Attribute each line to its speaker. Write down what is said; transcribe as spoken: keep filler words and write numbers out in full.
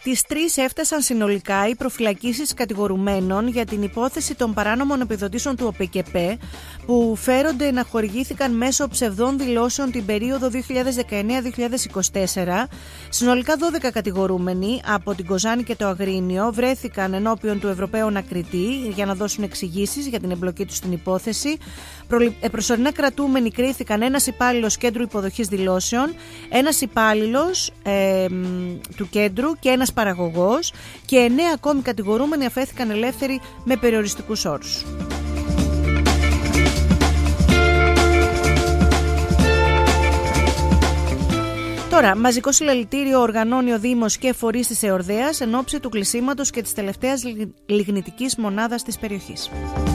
Speaker 1: Τις τρεις έφτασαν συνολικά οι προφυλακίσεις κατηγορουμένων για την υπόθεση των παράνομων επιδοτήσεων του ΟΠΕΚΕΠΕ που φέρονται να χορηγήθηκαν μέσω ψευδών δηλώσεων την περίοδο δύο χιλιάδες δεκαεννέα με δύο χιλιάδες είκοσι τέσσερα. Συνολικά δώδεκα κατηγορούμενοι από την Κοζάνη και το Αγρίνιο βρέθηκαν ενώπιον του Ευρωπαίου Ανακριτή για να δώσουν εξηγήσεις για την εμπλοκή τους στην υπόθεση. Προσωρινά κρατούμενοι κρίθηκαν ένας υπάλληλος κέντρου υποδοχής δηλώσεων, ένας υπάλληλος ε, του κέντρου και ένας παραγωγός και εννέα ακόμη κατηγορούμενοι αφέθηκαν ελεύθεροι με περιοριστικούς όρους. Τώρα, μαζικό συλλαλητήριο οργανώνει ο Δήμος και φορείς της Εορδαίας εν ώψη του κλεισίματος και της τελευταίας λιγνητικής μονάδας της περιοχής.